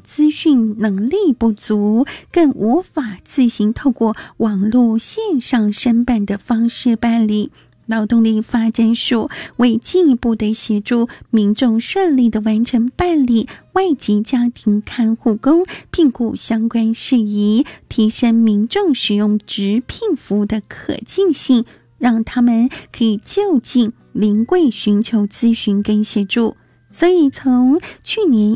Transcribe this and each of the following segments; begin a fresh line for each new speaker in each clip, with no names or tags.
资讯能力不足，更无法自行透过网络线上申办的方式办理。劳动力发展署为进一步的协助民众顺利的完成办理外籍家庭看护工聘雇相关事宜，提升民众使用职聘服务的可进性，让他们可以就近临柜寻求咨询跟协助。所以从去年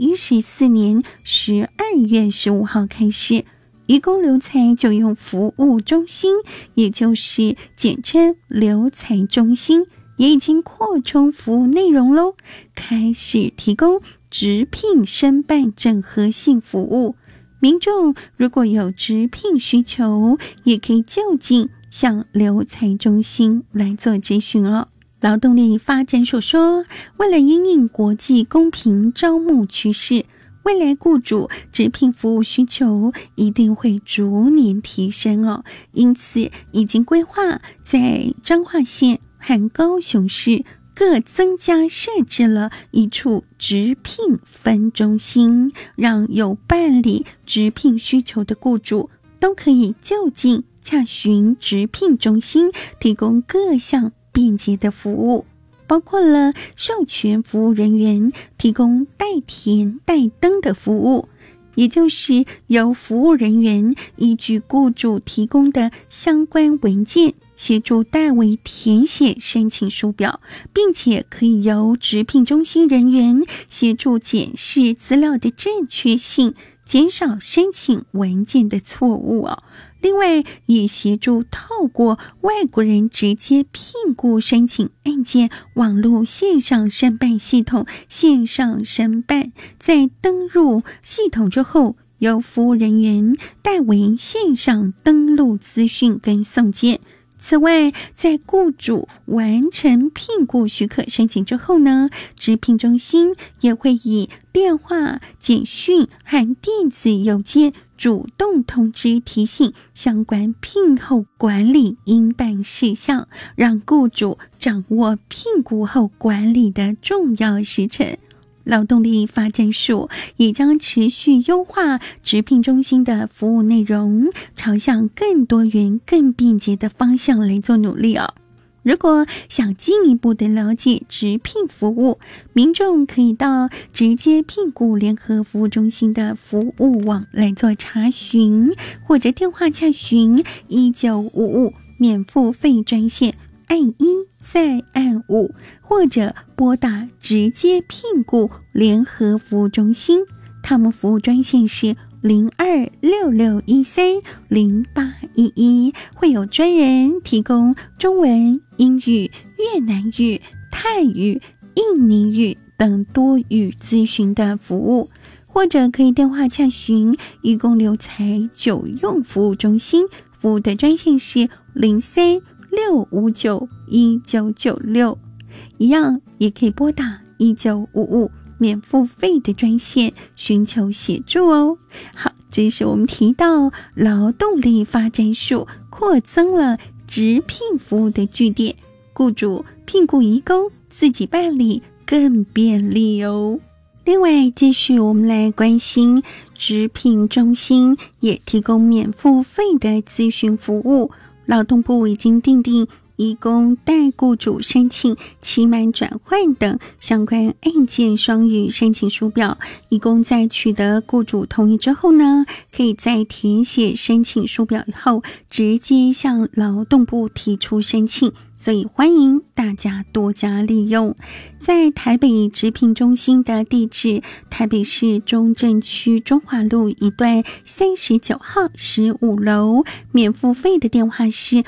114年12月15号开始，移工留才就用服务中心，也就是简称留才中心，也已经扩充服务内容咯，开始提供职聘申办整合性服务。民众如果有职聘需求，也可以就近向留才中心来做咨询哦。劳动力发展署说，为了因应国际公平招募趋势，未来雇主职聘服务需求一定会逐年提升哦，因此已经规划在彰化县和高雄市各增加设置了一处职聘分中心，让有办理职聘需求的雇主都可以就近洽询职聘中心，提供各项便捷的服务，包括了授权服务人员提供代填代登的服务，也就是由服务人员依据雇主提供的相关文件，协助代为填写申请书表，并且可以由职聘中心人员协助检视资料的正确性，减少申请文件的错误哦。另外，也协助透过外国人直接聘雇申请案件网络线上申办系统线上申办，在登入系统之后，由服务人员代为线上登录资讯跟送件。此外，在雇主完成聘雇许可申请之后呢，职聘中心也会以电话、简讯和电子邮件主动通知提醒相关聘后管理应办事项，让雇主掌握聘雇后管理的重要时程。劳动力发展署也将持续优化职聘中心的服务内容，朝向更多元、更便捷的方向来做努力哦。如果想进一步的了解职聘服务，民众可以到直接聘雇联合服务中心的服务网来做查询，或者电话洽询1955免付费专线按1再按5，或者拨打直接聘雇联合服务中心，他们服务专线是0266130811，会有专人提供中文、英语、越南语、泰语、印尼语等多语咨询的服务，或者可以电话洽询移工留才久用服务中心，服务的专线是0365591996，一样也可以拨打1955免付费的专线寻求协助哦。好，这是我们提到劳动力发展署扩增了职聘服务的据点，雇主聘雇移工自己办理更便利哦。另外，继续我们来关心职聘中心也提供免付费的咨询服务。劳动部已经订定移工代雇主申请期满转换等相关案件双语申请书表，移工在取得雇主同意之后呢，可以在填写申请书表以后直接向劳动部提出申请，所以欢迎大家多加利用。在台北职聘中心的地址，台北市中正区中华路一段39号15楼，免付费的电话是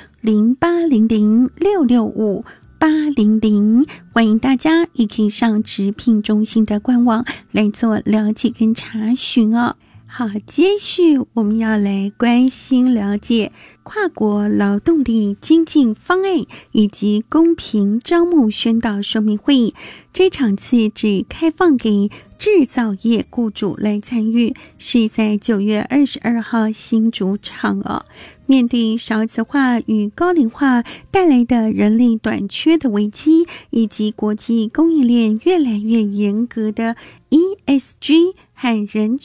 0800665800，欢迎大家也可以上职聘中心的官网来做了解跟查询哦。好，接续我们要来关心了解跨国劳动力精进方案以及公平招募宣导说明会议。这场次只开放给制造业雇主来参与，是在9月22号新竹场哦。面对少子化与高龄化带来的人力短缺的危机，以及国际供应链越来越严格的 ESG 和人